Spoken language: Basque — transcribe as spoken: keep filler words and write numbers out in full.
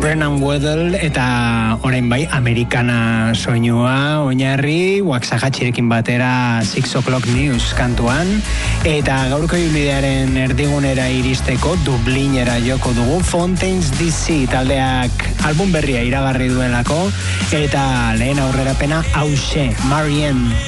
Brennan Weddle eta orain bai Amerikana soinua oinarri Waxahachierekin batera Six O'Clock News kantuan, eta gaurko ibilbidearen erdigunera iristeko Dublinera joko dugu. Fontaines D C taldeak album berria iragarri duelako, eta lehen aurrerapena hauxe, Marianne.